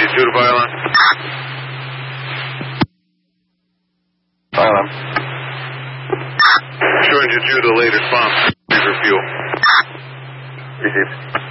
2 to Violon. Violon. Show engine 2 to the latest bomb. For fuel. Received.